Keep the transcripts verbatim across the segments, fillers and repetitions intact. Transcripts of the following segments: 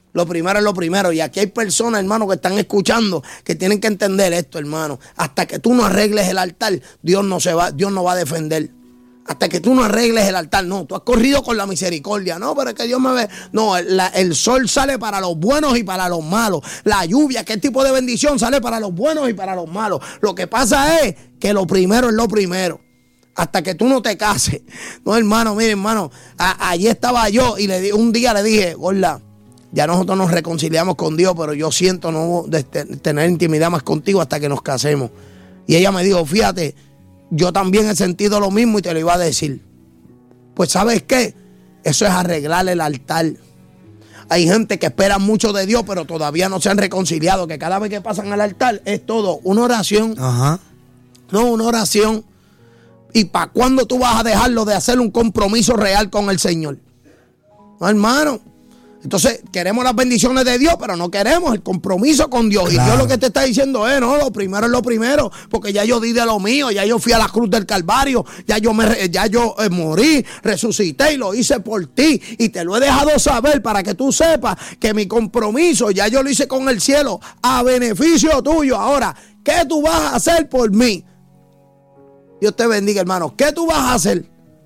Lo primero es lo primero. Y aquí hay personas, hermano, que están escuchando, que tienen que entender esto, hermano. Hasta que tú no arregles el altar, Dios no se va, Dios no va a defender. Hasta que tú no arregles el altar, no. Tú has corrido con la misericordia, no, pero es que Dios me ve. No, la, el sol sale para los buenos y para los malos. La lluvia, ¿qué tipo de bendición sale para los buenos y para los malos? Lo que pasa es que lo primero es lo primero. Hasta que tú no te cases. No, hermano, mire, hermano, a, allí estaba yo y le di, un día le dije, gorda, ya nosotros nos reconciliamos con Dios, pero yo siento no de, de, de tener intimidad más contigo hasta que nos casemos. Y ella me dijo, fíjate, yo también he sentido lo mismo y te lo iba a decir. Pues ¿sabes qué? Eso es arreglar el altar. Hay gente que espera mucho de Dios, pero todavía no se han reconciliado, que cada vez que pasan al altar es todo una oración. Ajá. No, una oración. ¿Y para cuándo tú vas a dejarlo de hacer un compromiso real con el Señor? No, hermano. Entonces, queremos las bendiciones de Dios, pero no queremos el compromiso con Dios. Claro. Y Dios lo que te está diciendo es, no, lo primero es lo primero, porque ya yo di de lo mío, ya yo fui a la cruz del Calvario, ya yo me ya yo eh, morí, resucité y lo hice por ti. Y te lo he dejado saber para que tú sepas que mi compromiso ya yo lo hice con el cielo a beneficio tuyo. Ahora, ¿qué tú vas a hacer por mí? Dios te bendiga, hermano. ¿Qué tú vas a hacer?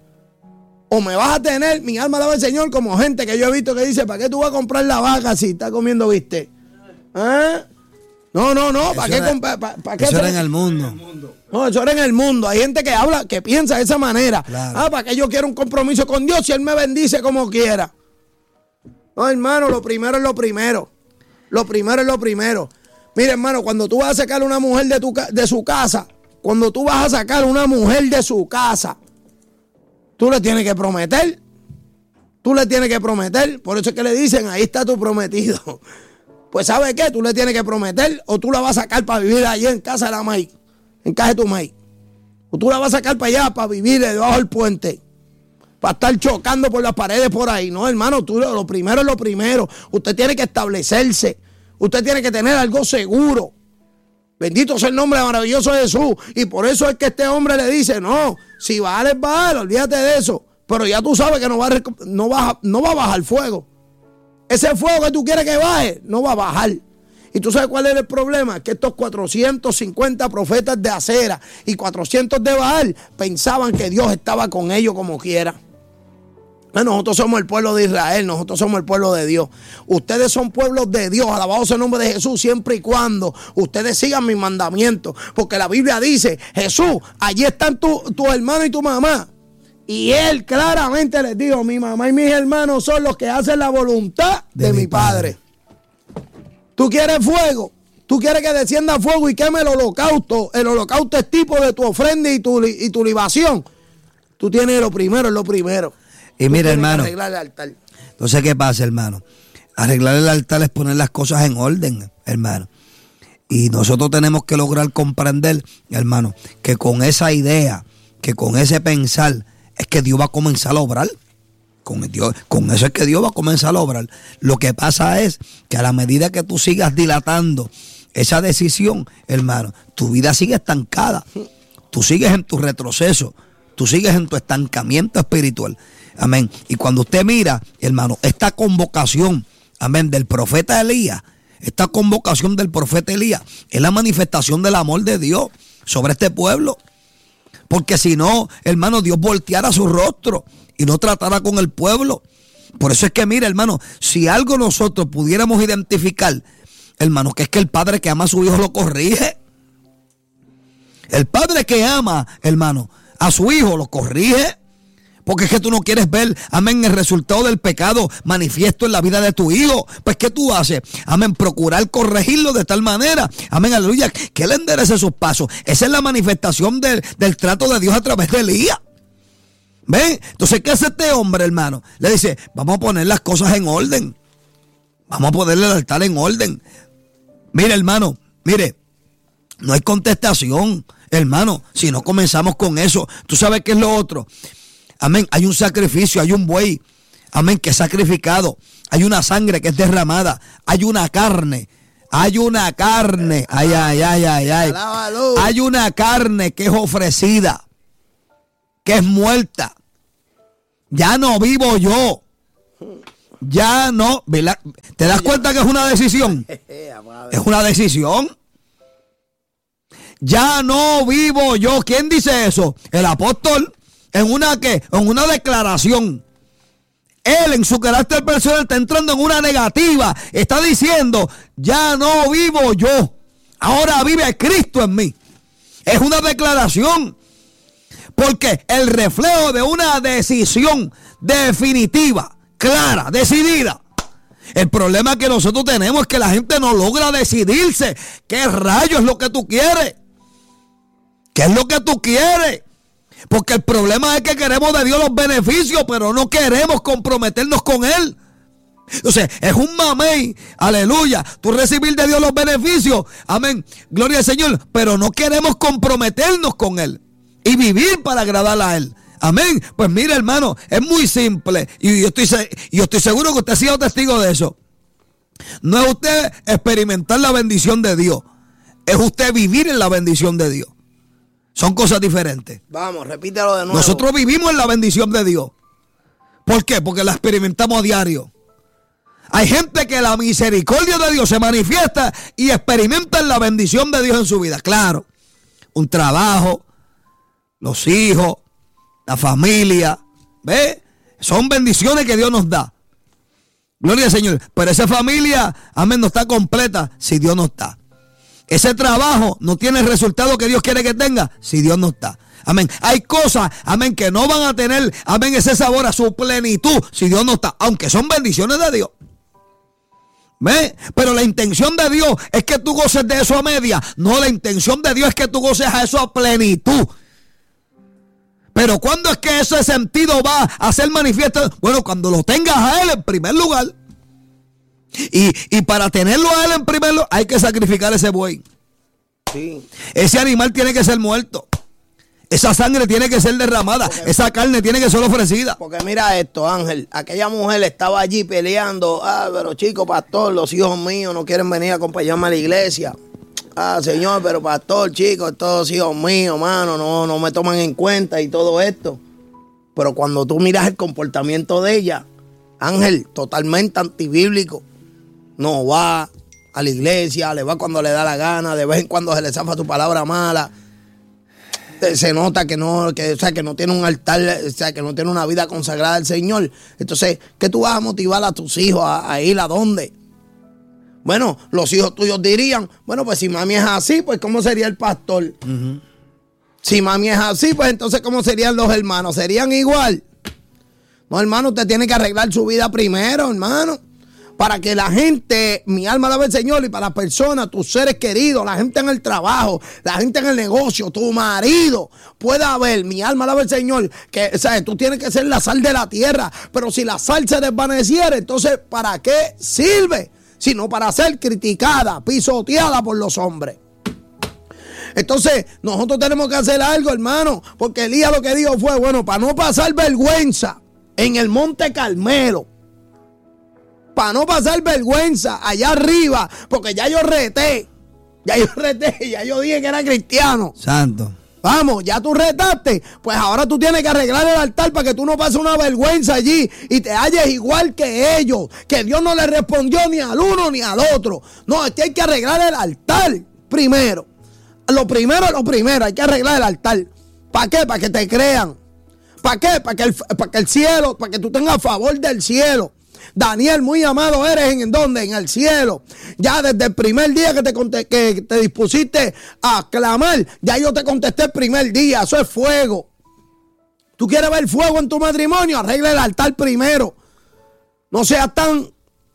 O me vas a tener, mi alma alaba al Señor, como gente que yo he visto que dice, ¿para qué tú vas a comprar la vaca si está comiendo bistec? ¿Eh? No, no, no, ¿para qué comprar? ¿Para, para qué eso hacer? era en el mundo. No, eso era en el mundo. Hay gente que habla, que piensa de esa manera. Claro. Ah, ¿para qué yo quiero un compromiso con Dios si Él me bendice como quiera? No, hermano, lo primero es lo primero. Lo primero es lo primero. Mira, hermano, cuando tú vas a sacar una mujer de, tu, de su casa, cuando tú vas a sacar una mujer de su casa, tú le tienes que prometer. Tú le tienes que prometer. Por eso es que le dicen, ahí está tu prometido. Pues ¿sabes qué? Tú le tienes que prometer o tú la vas a sacar para vivir allí en casa de la maíz. En casa de tu maíz. O tú la vas a sacar para allá para vivir debajo del puente. Para estar chocando por las paredes por ahí. No, hermano, tú lo primero es lo primero. Usted tiene que establecerse. Usted tiene que tener algo seguro. Bendito sea el nombre maravilloso de Jesús. Y por eso es que este hombre le dice, no, si bajar es bajar, olvídate de eso. Pero ya tú sabes que no va, a, no, va, no va a bajar fuego. Ese fuego que tú quieres que baje, no va a bajar. Y tú sabes cuál es el problema, que estos cuatrocientos cincuenta profetas de acera y cuatrocientos de Baal pensaban que Dios estaba con ellos como quiera. Nosotros somos el pueblo de Israel, nosotros somos el pueblo de Dios. Ustedes son pueblos de Dios, alabado sea el nombre de Jesús, siempre y cuando ustedes sigan mis mandamientos. Porque la Biblia dice, Jesús, allí están tu, tu hermano y tu mamá. Y él claramente les dijo, mi mamá y mis hermanos son los que hacen la voluntad de, de mi padre. padre. ¿Tú quieres fuego? ¿Tú quieres que descienda fuego y queme el holocausto? El holocausto es tipo de tu ofrenda y tu, y tu libación. Tú tienes lo primero, es lo primero. Y mira, hermano, arreglar el altar. Entonces, ¿qué pasa, hermano? Arreglar el altar es poner las cosas en orden, hermano. Y nosotros tenemos que lograr comprender, hermano, que con esa idea, que con ese pensar, es que Dios va a comenzar a obrar. Con, Dios, con eso es que Dios va a comenzar a obrar. Lo que pasa es que a la medida que tú sigas dilatando esa decisión, hermano, tu vida sigue estancada. Tú sigues en tu retroceso. Tú sigues en tu estancamiento espiritual. Amén. Y cuando usted mira, hermano, esta convocación, amén, del profeta Elías, esta convocación del profeta Elías es la manifestación del amor de Dios sobre este pueblo. Porque si no, hermano, Dios volteara su rostro y no tratara con el pueblo. Por eso es que, mira, hermano, si algo nosotros pudiéramos identificar, hermano, que es que el padre que ama a su hijo lo corrige. El padre que ama, hermano, a su hijo lo corrige. Porque es que tú no quieres ver, amén, el resultado del pecado manifiesto en la vida de tu hijo. Pues ¿qué tú haces? Amén, procurar corregirlo de tal manera, amén, aleluya, que él enderece sus pasos. Esa es la manifestación del, del trato de Dios a través de Elías. ¿Ven? Entonces, ¿qué hace este hombre, hermano? Le dice, vamos a poner las cosas en orden. Vamos a ponerle el altar en orden. Mire, hermano, mire, no hay contestación, hermano, si no comenzamos con eso. ¿Tú sabes qué es lo otro? Amén, hay un sacrificio, hay un buey, amén, que es sacrificado, hay una sangre que es derramada, hay una carne, hay una carne, ay, ay, ay, ay, ay, hay una carne que es ofrecida, que es muerta. Ya no vivo yo, Ya no, ¿verdad? ¿Te das cuenta que es una decisión? Es una decisión. Ya no vivo yo. ¿Quién dice eso? El apóstol. ¿En una qué? En una declaración. Él en su carácter personal está entrando en una negativa. Está diciendo, ya no vivo yo. Ahora vive Cristo en mí. Es una declaración. Porque el reflejo de una decisión definitiva, clara, decidida. El problema que nosotros tenemos es que la gente no logra decidirse. ¿Qué rayo es lo que tú quieres? ¿Qué es lo que tú quieres? Porque el problema es que queremos de Dios los beneficios, pero no queremos comprometernos con Él. Entonces, es un mamey, aleluya, tú recibir de Dios los beneficios, amén, gloria al Señor, pero no queremos comprometernos con Él y vivir para agradar a Él. Amén. Pues mire, hermano, es muy simple. Y yo estoy, yo estoy seguro que usted ha sido testigo de eso. No es usted experimentar la bendición de Dios. Es usted vivir en la bendición de Dios. Son cosas diferentes. Vamos, repítelo de nuevo. Nosotros vivimos en la bendición de Dios. ¿Por qué? Porque la experimentamos a diario. Hay gente que la misericordia de Dios se manifiesta y experimenta la bendición de Dios en su vida. Claro, un trabajo, los hijos, la familia, ¿ve? Son bendiciones que Dios nos da. Gloria al Señor. Pero esa familia, amén, no está completa si Dios no está. Ese trabajo no tiene el resultado que Dios quiere que tenga si Dios no está. Amén. Hay cosas, amén, que no van a tener, amén, ese sabor a su plenitud si Dios no está. Aunque son bendiciones de Dios. ¿Ve? Pero la intención de Dios es que tú goces de eso a media. No, la intención de Dios es que tú goces a eso a plenitud. Pero ¿cuándo es que ese sentido va a ser manifiesto? Bueno, cuando lo tengas a Él en primer lugar. Y, y para tenerlo a Él en primer lugar, hay que sacrificar ese buey. Sí. Ese animal tiene que ser muerto. Esa sangre tiene que ser derramada. Porque, esa carne tiene que ser ofrecida. Porque mira esto, Ángel. Aquella mujer estaba allí peleando. Ah, pero chico, pastor, los hijos míos no quieren venir a acompañarme a la iglesia. Ah, Señor, pero pastor, chicos, estos hijos míos, mano, no, no me toman en cuenta y todo esto. Pero cuando tú miras el comportamiento de ella, Ángel, totalmente antibíblico. No va a la iglesia, le va cuando le da la gana, de vez en cuando se le zafa tu palabra mala. Se nota que no, que, o sea, que no tiene un altar, o sea, que no tiene una vida consagrada al Señor. Entonces, ¿qué tú vas a motivar a tus hijos a, a ir a dónde? Bueno, los hijos tuyos dirían, bueno, pues si mami es así, pues ¿cómo sería el pastor? Uh-huh. Si mami es así, pues entonces ¿cómo serían los hermanos? ¿Serían igual? No, hermano, usted tiene que arreglar su vida primero, hermano. Para que la gente, mi alma alaba al Señor, y para las personas, tus seres queridos, la gente en el trabajo, la gente en el negocio, tu marido, pueda ver, mi alma alaba al Señor, que, o sea, tú tienes que ser la sal de la tierra. Pero si la sal se desvaneciera, entonces ¿para qué sirve? Sino para ser criticada, pisoteada por los hombres. Entonces, nosotros tenemos que hacer algo, hermano, porque Elías lo que dijo fue, bueno, para no pasar vergüenza en el Monte Carmelo, para no pasar vergüenza allá arriba, porque ya yo reté, ya yo reté, ya yo dije que era cristiano. Santo. Vamos, ya tú retaste, pues ahora tú tienes que arreglar el altar para que tú no pases una vergüenza allí y te halles igual que ellos, que Dios no le respondió ni al uno ni al otro. No, es que hay que arreglar el altar primero. Lo primero es lo primero, hay que arreglar el altar. ¿Para qué? Para que te crean. ¿Para qué? Para que el, para que el cielo, para que tú tengas favor del cielo. Daniel, muy amado eres, ¿en, en dónde? En el cielo. Ya desde el primer día que te, conté, que te dispusiste a clamar, ya yo te contesté el primer día. Eso es fuego. ¿Tú quieres ver fuego en tu matrimonio? Arregla el altar primero. No seas tan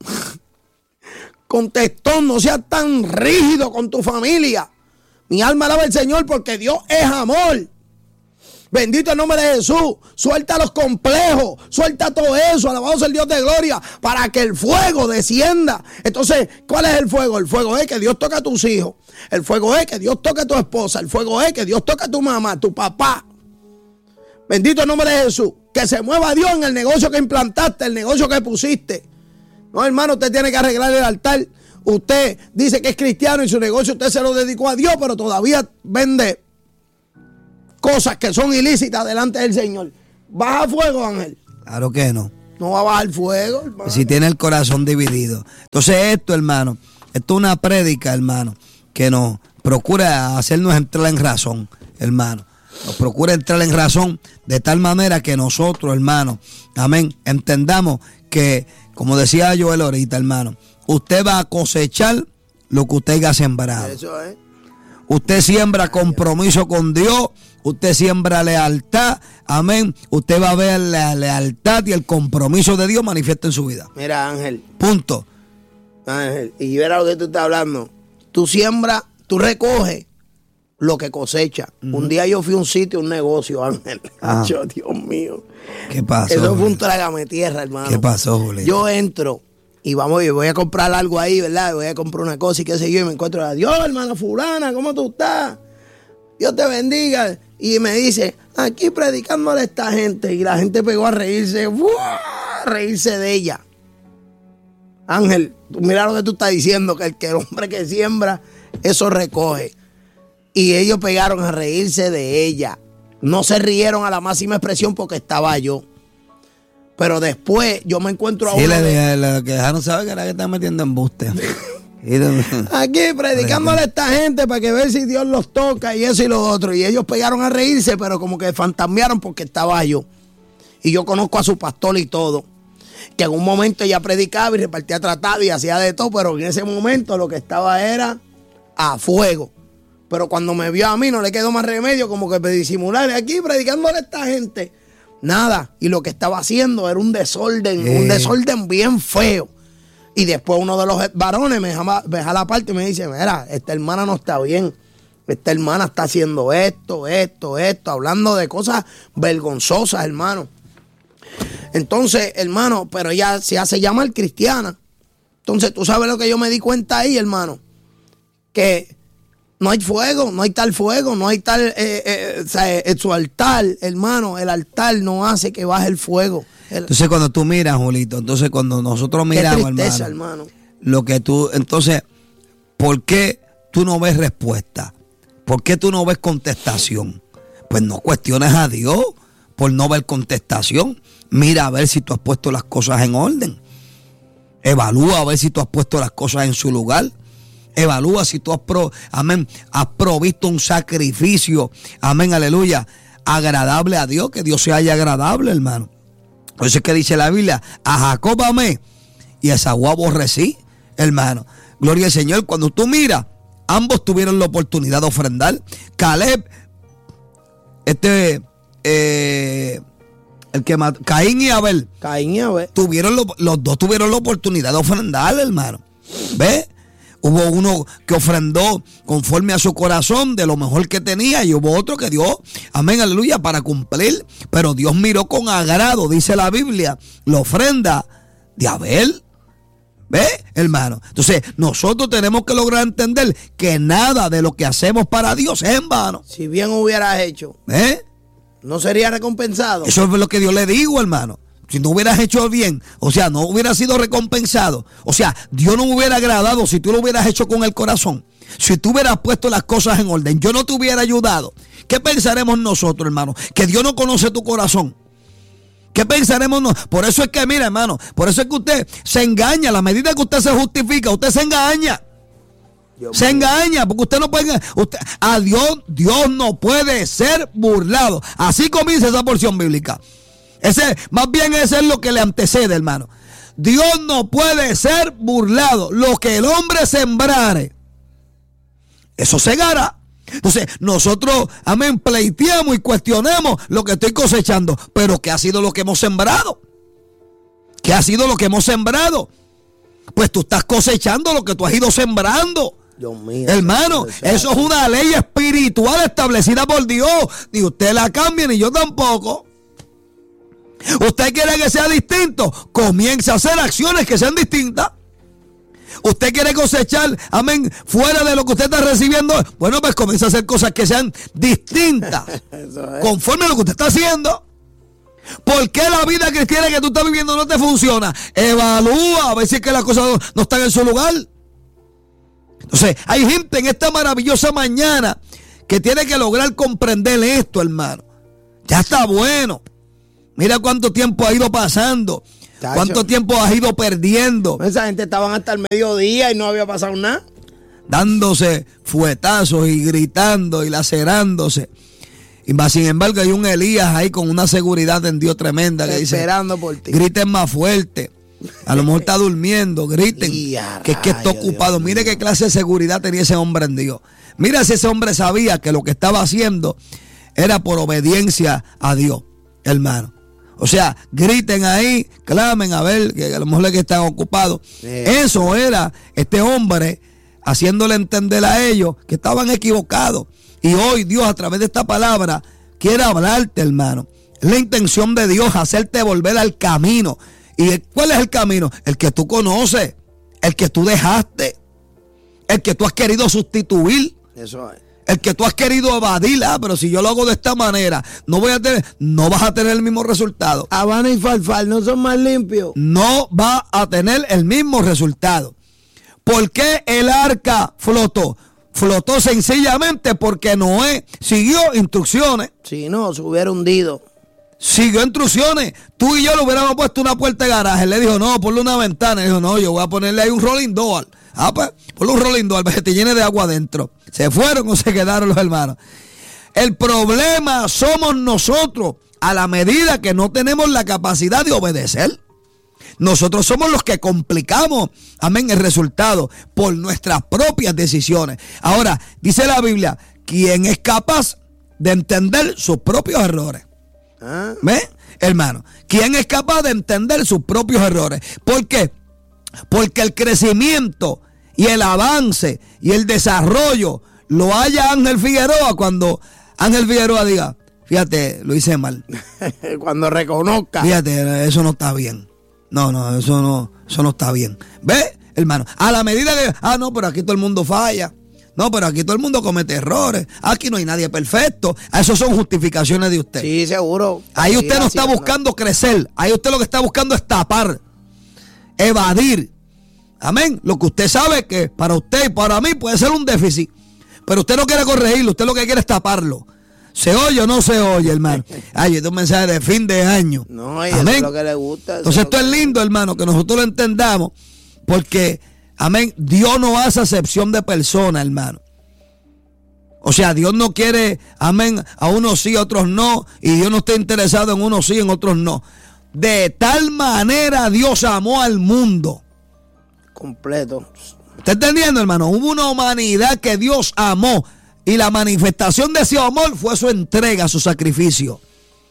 contestón, no seas tan rígido con tu familia. Mi alma alaba al Señor porque Dios es amor. Bendito el nombre de Jesús. Suelta los complejos, suelta todo eso, alabado sea el Dios de gloria, para que el fuego descienda. Entonces, ¿cuál es el fuego? El fuego es que Dios toque a tus hijos. El fuego es que Dios toque a tu esposa. El fuego es que Dios toque a tu mamá, a tu papá. Bendito el nombre de Jesús. Que se mueva Dios en el negocio que implantaste, el negocio que pusiste. No, hermano, usted tiene que arreglar el altar. Usted dice que es cristiano y su negocio usted se lo dedicó a Dios, pero todavía vende cosas que son ilícitas delante del Señor. ¿Baja fuego, Ángel? Claro que no. No va a bajar fuego, hermano. Si tiene el corazón dividido. Entonces esto, hermano, esto es una prédica, hermano, que nos procura hacernos entrar en razón, hermano. Nos procura entrar en razón de tal manera que nosotros, hermano, amén, entendamos que, como decía Joel ahorita, hermano, usted va a cosechar lo que usted haya sembrado. Eso es. Usted siembra compromiso con Dios, usted siembra lealtad, amén. Usted va a ver la lealtad y el compromiso de Dios manifiesto en su vida. Mira, Ángel. Punto. Ángel, y verá lo que tú estás hablando. Tú siembras, tú recoges lo que cosecha. Uh-huh. Un día yo fui a un sitio, un negocio, Ángel. Yo, Dios mío. ¿Qué pasó? Eso fue un trágame tierra, hermano. ¿Qué pasó, Julio? Yo entro y vamos, yo voy a comprar algo ahí, ¿verdad? Voy a comprar una cosa y qué sé yo, y me encuentro, adiós, hermana fulana, ¿cómo tú estás? Dios te bendiga. Y me dice, aquí predicándole a esta gente. Y la gente pegó a reírse, ¡buah! A reírse de ella. Ángel, mira lo que tú estás diciendo, que el, que el hombre que siembra, eso recoge. Y ellos pegaron a reírse de ella. No se rieron a la máxima expresión porque estaba yo. Pero después yo me encuentro a sí, uno. Sí, de... le que dejaron saber que era que están metiendo embuste. Aquí predicándole a esta gente para que ver si Dios los toca y eso y lo otro. Y ellos pegaron a reírse, pero como que fantasmearon porque estaba yo. Y yo conozco a su pastor y todo. Que en un momento ella predicaba y repartía tratado y hacía de todo, pero en ese momento lo que estaba era a fuego. Pero cuando me vio a mí no le quedó más remedio como que disimular aquí predicándole a esta gente. Nada. Y lo que estaba haciendo era un desorden, eh. un desorden bien feo. Y después uno de los varones me deja, me deja la parte y me dice, mira, esta hermana no está bien. Esta hermana está haciendo esto, esto, esto, hablando de cosas vergonzosas, hermano. Entonces, hermano, pero ella se hace llamar cristiana. Entonces, tú sabes lo que yo me di cuenta ahí, hermano. Que no hay fuego, no hay tal fuego, no hay tal... Eh, eh, o sea, eh, su altar, hermano, el altar no hace que baje el fuego. El, entonces, cuando tú miras, Julito, entonces cuando nosotros miramos, qué tristeza, hermano, hermano, lo que tú... Entonces, ¿por qué tú no ves respuesta? ¿Por qué tú no ves contestación? Pues no cuestiones a Dios por no ver contestación. Mira a ver si tú has puesto las cosas en orden. Evalúa a ver si tú has puesto las cosas en su lugar. Evalúa si tú has, pro, amén, has provisto un sacrificio, amén, aleluya, agradable a Dios, que Dios se haya agradable, hermano. Por eso es que dice la Biblia, a Jacob amé y a Esaú aborrecí, hermano. Gloria al Señor. Cuando tú miras, ambos tuvieron la oportunidad de ofrendar. Caleb, este, eh, el que mató, Caín y Abel, Caín y Abel, tuvieron lo, los dos tuvieron la oportunidad de ofrendar, hermano. ¿Ves? Hubo uno que ofrendó conforme a su corazón de lo mejor que tenía y hubo otro que dio, amén, aleluya, para cumplir. Pero Dios miró con agrado, dice la Biblia, la ofrenda de Abel. ¿Ves, hermano? Entonces, nosotros tenemos que lograr entender que nada de lo que hacemos para Dios es en vano. Si bien hubieras hecho, ¿Eh? no sería recompensado. Eso es lo que Dios le digo, hermano. Si no hubieras hecho bien, o sea, no hubiera sido recompensado. O sea, Dios no me hubiera agradado si tú lo hubieras hecho con el corazón. Si tú hubieras puesto las cosas en orden, yo no te hubiera ayudado. ¿Qué pensaremos nosotros, hermano? Que Dios no conoce tu corazón. ¿Qué pensaremos nosotros? Por eso es que, mira, hermano, por eso es que usted se engaña. A la medida que usted se justifica, usted se engaña. Dios se mío. engaña, porque usted no puede... Usted, a Dios, Dios no puede ser burlado. Así comienza esa porción bíblica. Ese, más bien ese es lo que le antecede, hermano. Dios no puede ser burlado. Lo que el hombre sembrare, eso segará. Entonces nosotros, amén, pleiteamos y cuestionemos lo que estoy cosechando. Pero ¿qué ha sido lo que hemos sembrado? ¿Qué ha sido lo que hemos sembrado? Pues tú estás cosechando lo que tú has ido sembrando. Dios mío, hermano, eso es una ley espiritual establecida por Dios. Ni usted la cambia, ni yo tampoco. Usted quiere que sea distinto, comienza a hacer acciones que sean distintas. Usted quiere cosechar, amén, fuera de lo que usted está recibiendo, bueno, pues comienza a hacer cosas que sean distintas, conforme a lo que usted está haciendo. ¿Por qué la vida cristiana que tú estás viviendo no te funciona? Evalúa a ver si es que las cosas no, no están en su lugar. Entonces, hay gente en esta maravillosa mañana que tiene que lograr comprender esto, hermano. Ya está bueno. Mira cuánto tiempo ha ido pasando. Tacho. ¿Cuánto tiempo has ido perdiendo? Esa gente estaban hasta el mediodía y no había pasado nada. Dándose fuetazos y gritando y lacerándose. Y más sin embargo hay un Elías ahí con una seguridad en Dios tremenda que dice, esperando por ti. Griten más fuerte. A lo mejor está durmiendo, griten. Que es que está ocupado. Mire qué clase de seguridad tenía ese hombre en Dios. Mira si ese hombre sabía que lo que estaba haciendo era por obediencia a Dios, hermano. O sea, griten ahí, clamen a ver, que a lo mejor es que están ocupados. Eh. Eso era este hombre haciéndole entender a ellos que estaban equivocados. Y hoy Dios a través de esta palabra quiere hablarte, hermano. Es la intención de Dios hacerte volver al camino. ¿Y cuál es el camino? El que tú conoces, el que tú dejaste, el que tú has querido sustituir. Eso es. El que tú has querido evadir, ah, pero si yo lo hago de esta manera, no voy a tener, no vas a tener el mismo resultado. Habana y Farfal no son más limpios. No va a tener el mismo resultado. ¿Por qué el arca flotó? Flotó sencillamente porque Noé siguió instrucciones. Si no, se hubiera hundido. Siguió instrucciones. Tú y yo le hubiéramos puesto una puerta de garaje. Él le dijo, no, ponle una ventana. Él dijo, no, yo voy a ponerle ahí un rolling door. Ah, pues, ponle un rolling door para que te llene de agua adentro. ¿Se fueron o se quedaron los hermanos? El problema somos nosotros a la medida que no tenemos la capacidad de obedecer. Nosotros somos los que complicamos, amén, el resultado por nuestras propias decisiones. Ahora, dice la Biblia, ¿quién es capaz de entender sus propios errores? ¿Ah? ¿Ve, hermano? ¿Quién es capaz de entender sus propios errores? ¿Por qué? Porque el crecimiento y el avance y el desarrollo lo haya Ángel Figueroa cuando Ángel Figueroa diga, fíjate, lo hice mal. Cuando reconozca. Fíjate, eso no está bien. No, no, eso no, eso no está bien. ¿Ve, hermano? A la medida que, ah, no, pero aquí todo el mundo falla. No, pero aquí todo el mundo comete errores. Aquí no hay nadie perfecto. Eso son justificaciones de usted. Sí, seguro. Ahí usted sí, no está buscando crecer. Ahí usted lo que está buscando es tapar, evadir. Amén. Lo que usted sabe que para usted y para mí puede ser un déficit. Pero usted no quiere corregirlo. Usted lo que quiere es taparlo. ¿Se oye o no se oye, hermano? Ay, este es un mensaje de fin de año. No, y eso es lo que le gusta. Entonces esto es lindo, hermano, que nosotros lo entendamos. Porque, amén, Dios no hace acepción de persona, hermano. O sea, Dios no quiere, amén, a unos sí, a otros no. Y Dios no está interesado en unos sí, en otros no. De tal manera Dios amó al mundo. Completo. ¿Está entendiendo, hermano? Hubo una humanidad que Dios amó. Y la manifestación de ese amor fue su entrega, su sacrificio.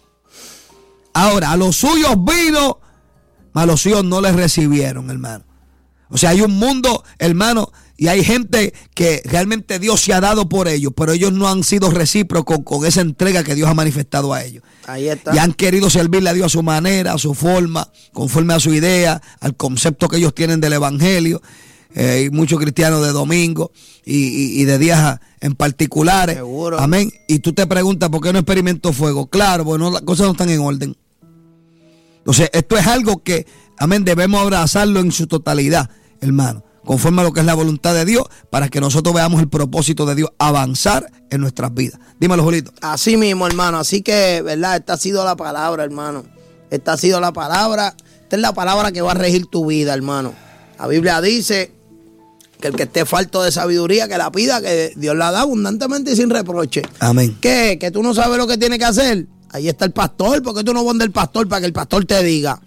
Ahora, a los suyos vino, mas a los suyos no les recibieron, hermano. O sea, hay un mundo, hermano, y hay gente que realmente Dios se ha dado por ellos, pero ellos no han sido recíprocos con esa entrega que Dios ha manifestado a ellos. Ahí está. Y han querido servirle a Dios a su manera, a su forma, conforme a su idea, al concepto que ellos tienen del evangelio. Eh, y muchos cristianos de domingo y, y, y de días en particulares. Seguro. Amén. Y tú te preguntas por qué no experimento fuego. Claro, porque no, las cosas no están en orden. Entonces, esto es algo que, amén, debemos abrazarlo en su totalidad, hermano, conforme a lo que es la voluntad de Dios, para que nosotros veamos el propósito de Dios avanzar en nuestras vidas. Dímelo, Julito. Así mismo, hermano. Así que, ¿verdad? Esta ha sido la palabra, hermano. Esta ha sido la palabra. Esta es la palabra que va a regir tu vida, hermano. La Biblia dice que el que esté falto de sabiduría, que la pida, que Dios la da abundantemente y sin reproche. Amén. ¿Qué? Que tú no sabes lo que tienes que hacer. Ahí está el pastor. ¿Por qué tú no vas del pastor para que el pastor te diga?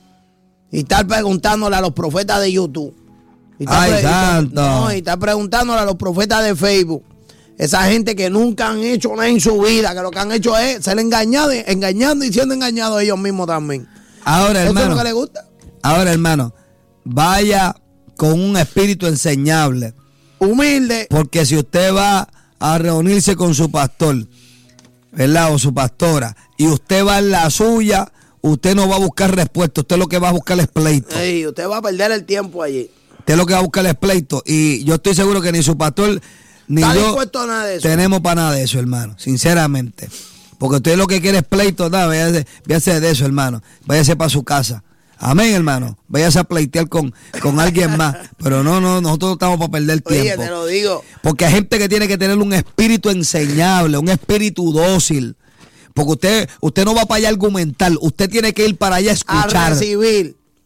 Y estar preguntándole a los profetas de YouTube. Y Ay, pre- santo. No, y estar preguntándole a los profetas de Facebook. Esa gente que nunca han hecho nada en su vida, que lo que han hecho es ser engañados, engañando y siendo engañados ellos mismos también. Ahora, ¿Eso hermano. es lo que le gusta? Ahora, hermano, vaya con un espíritu enseñable. Humilde. Porque si usted va a reunirse con su pastor, ¿verdad? O su pastora, y usted va en la suya, usted no va a buscar respuesta, usted lo que va a buscar es pleito. Ey, usted va a perder el tiempo allí. Usted lo que va a buscar es pleito. Y yo estoy seguro que ni su pastor ni Está yo dispuesto a nada de eso. tenemos para nada de eso, hermano. Sinceramente. Porque usted lo que quiere es pleito, nada, váyase, váyase de eso, hermano. Váyase para su casa. Amén, hermano. Váyase a pleitear con, con alguien más. Pero no, no, nosotros no estamos para perder Oye, tiempo. te lo digo. Porque hay gente que tiene que tener un espíritu enseñable, un espíritu dócil. Porque usted, usted no va para allá a argumentar, usted tiene que ir para allá a escuchar. A recibir.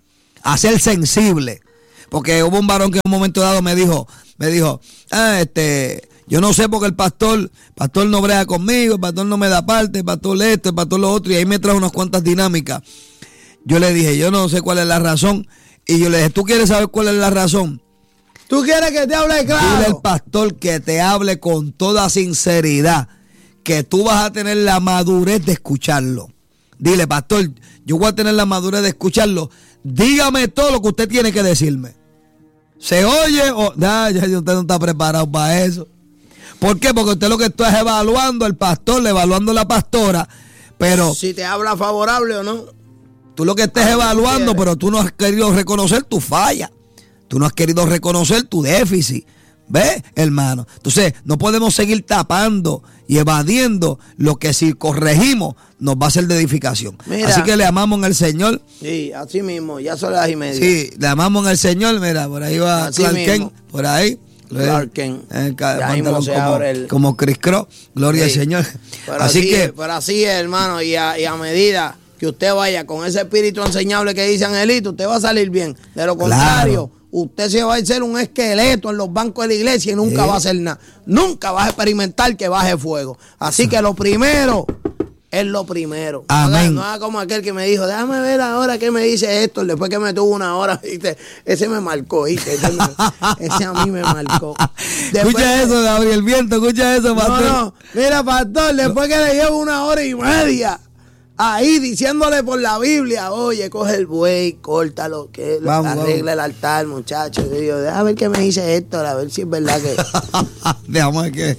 a ser sensible. Porque hubo un varón que en un momento dado me dijo, me dijo, ah, este, yo no sé porque el pastor, el pastor no brega conmigo, el pastor no me da parte, el pastor esto, el pastor lo otro, y ahí me trajo unas cuantas dinámicas. Yo le dije, yo no sé cuál es la razón, y yo le dije, ¿tú quieres saber cuál es la razón? ¿Tú quieres que te hable claro? Dile al pastor que te hable con toda sinceridad, que tú vas a tener la madurez de escucharlo. Dile, pastor, yo voy a tener la madurez de escucharlo. Dígame todo lo que usted tiene que decirme. ¿Se oye? O, nah, ya usted no está preparado para eso. ¿Por qué? Porque usted lo que está es evaluando al pastor, evaluando a la pastora, pero... Si te habla favorable o no. Tú lo que estés evaluando, pero tú no has querido reconocer tu falla. Tú no has querido reconocer tu déficit. ¿Ves, hermano? Entonces, no podemos seguir tapando y evadiendo lo que si corregimos nos va a ser de edificación. Mira, así que le amamos en el Señor. Sí, así mismo, ya son las y media. Sí, le amamos en el Señor. Mira, por ahí va Clark Kent, por ahí. Clark Kent. Eh, como, el... como Chris Cross. Gloria sí. al Señor. Pero así, así que. Pero así es, hermano, y a, y a medida que usted vaya con ese espíritu enseñable que dice Angelito, usted va a salir bien. De lo contrario, claro, usted se va a hacer un esqueleto en los bancos de la iglesia y nunca sí. va a hacer nada. Nunca vas a experimentar que baje fuego. Así que lo primero es lo primero. Amén. No haga como aquel que me dijo, déjame ver ahora qué me dice esto. Después que me tuvo una hora, ¿viste? Ese me marcó, ¿viste? Ese, me, ese a mí me marcó. Después, escucha eso, Gabriel Viento, escucha eso, pastor. No, no, mira, pastor, después que le llevo una hora y media ahí diciéndole por la Biblia, oye, coge el buey, córtalo, que vamos, arregla vamos. el altar, muchachos. Y yo, déjame ver qué me dice Héctor, a ver si es verdad que... Déjame que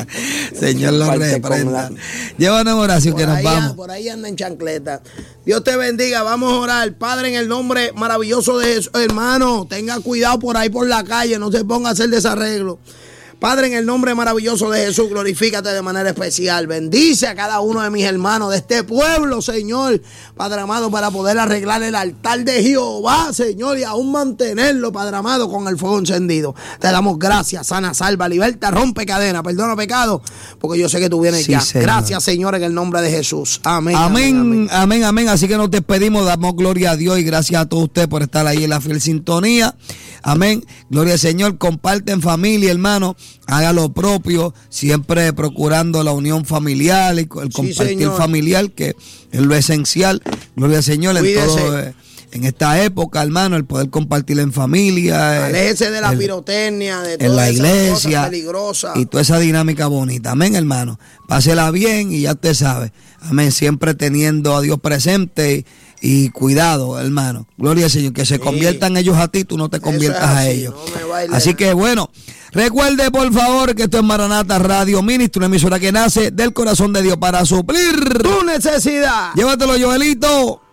Señor lo reprenda. Llévanos oración que nos ahí, vamos. Por ahí anda en chancleta. Dios te bendiga, vamos a orar. Padre, en el nombre maravilloso de Jesús, hermano, tenga cuidado por ahí por la calle, no se ponga a hacer desarreglo. Padre, en el nombre maravilloso de Jesús, glorifícate de manera especial. Bendice a cada uno de mis hermanos de este pueblo, Señor. Padre amado, para poder arreglar el altar de Jehová, Señor, y aún mantenerlo, Padre amado, con el fuego encendido. Te damos gracias, sana, salva, liberta, rompe cadena, perdona pecado, porque yo sé que tú vienes sí, ya. Señor. Gracias, Señor, en el nombre de Jesús. Amén. Amén, amén, amén, amén. Así que nos despedimos, damos gloria a Dios y gracias a todos ustedes por estar ahí en la fiel sintonía. Amén. Gloria al Señor. Comparten familia, hermano. Haga lo propio, siempre procurando la unión familiar, el compartir sí, familiar, que es lo esencial. Gloria al Señor en Cuídese. todo, eh, en esta época, hermano, el poder compartir en familia. Aléjese de la el, pirotecnia, de todas en la esas iglesia cosas peligrosas. Y toda esa dinámica bonita. Amén, hermano. Pásela bien y ya usted sabe. Amén. Siempre teniendo a Dios presente y, y cuidado, hermano. Gloria al Señor. Que se sí. conviertan ellos a ti, tú no te conviertas así, a ellos. No así que bueno. Recuerde, por favor, que esto es Maranata Radio Ministro, una emisora que nace del corazón de Dios para suplir tu necesidad. Llévatelo, Joelito.